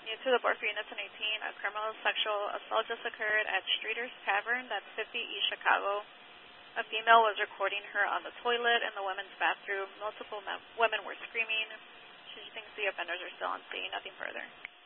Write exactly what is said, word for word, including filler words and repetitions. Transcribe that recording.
New to the board for Unit ten eighteen, a criminal sexual assault just occurred at Streeter's Tavern, that's fifty East Chicago. A female was recording her on the toilet in the women's bathroom. Multiple women were screaming. She thinks the offenders are still on scene. Nothing further.